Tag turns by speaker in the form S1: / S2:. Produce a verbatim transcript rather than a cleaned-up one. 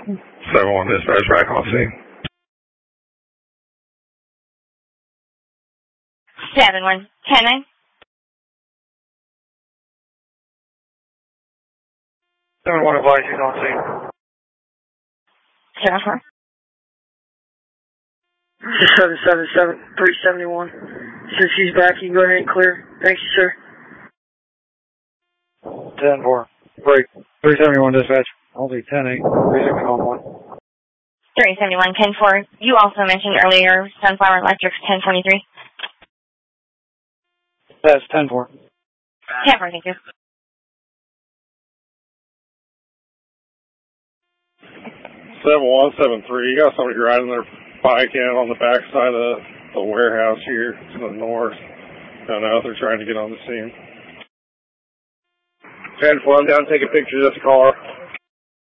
S1: seven one dispatch back on scene.
S2: seven one, ten nine.
S3: seven one advice, he's on scene.
S2: seven four.
S3: seven seven seven, three seventy-one. Since he's back, you can go ahead and clear. Thank you, sir. ten four. Break. three seventy-one dispatch. Only ten eight. three six one one.
S2: three seventy-one, ten four. You also mentioned earlier Sunflower Electric's ten twenty-three.
S3: That's ten four.
S2: ten four, thank you.
S1: seven one seven three, you got somebody riding their bike in on the backside of the warehouse here to the north. Don't know if they're trying to get on the scene.
S3: ten four, I'm down taking pictures of this car.